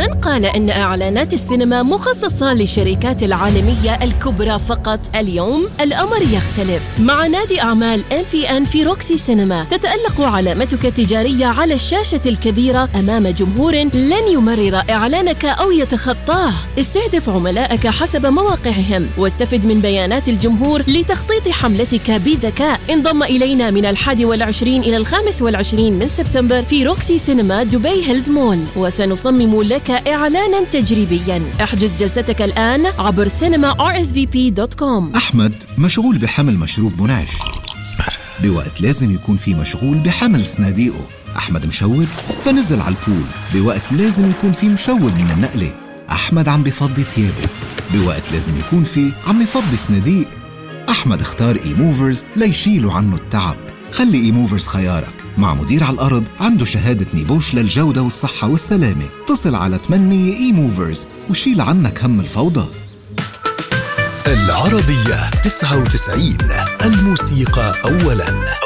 من قال إن إعلانات السينما مخصصة للشركات العالمية الكبرى فقط؟ اليوم الأمر يختلف. مع نادي أعمال MPN في روكسي سينما تتألق علامتك التجارية على الشاشة الكبيرة أمام جمهور لن يمرر إعلانك أو يتخطاه. استهدف عملائك حسب مواقعهم واستفد من بيانات الجمهور لتخطيط حملتك بذكاء. انضم إلينا من 21 إلى 25 من سبتمبر في روكسي سينما دبي هيلز مول، وسنصمم لك إعلانا تجريبيا. احجز جلستك الآن عبر cinema.rsvp.com. أحمد مشغول بحمل مشروب منعش بوقت لازم يكون في مشغول بحمل صناديقه. أحمد مشود فنزل على البول بوقت لازم يكون في مشود من النقلة. أحمد عم بفضي ثيابه بوقت لازم يكون في عم يفضي صناديق. أحمد اختار إيموفرز ليشيلوا عنه التعب. خلي إيموفرز خيارك، مع مدير على الأرض عنده شهادة نيبوش للجودة والصحة والسلامة. اتصل على 800 إيموفرز وشيل عنك هم الفوضى. العربية 99، الموسيقى أولاً.